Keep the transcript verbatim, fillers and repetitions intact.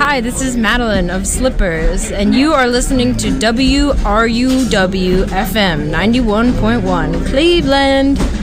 Hi, this is Madeline of Slippers, and you are listening to W R U W F M ninety-one point one Cleveland.